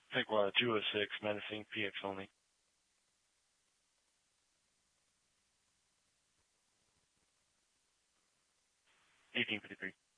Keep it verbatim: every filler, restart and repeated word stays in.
Take uh, two oh six, menacing, P X only. eighteen fifty-three.